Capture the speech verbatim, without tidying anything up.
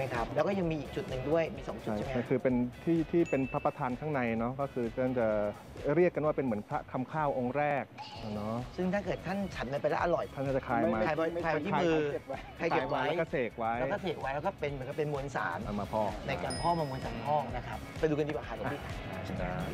นะครับแล้วก็ยังมีอีกจุดหนึ่งด้วยมีสองจุดใช่ไหมก็คือเป็นที่ที่เป็นพระประธานข้างในเนาะก็คือท่านจะเรียกกันว่าเป็นเหมือนพระคำข้าวองค์แรกเนาะซึ่งถ้าเกิดท่านฉันไปแล้วอร่อยท่านจะคายมาคายไว้คายไว้ที่มือคายเก็บไว้แล้วก็เสกไว้แล้วก็เสกไว้แล้วก็เป็นเหมือนกับเป็นมวลสารเอามาพอกในการพอกมา มวลสารพอกนะครับไปดูกันดีกว่าค่ะหลวงพี่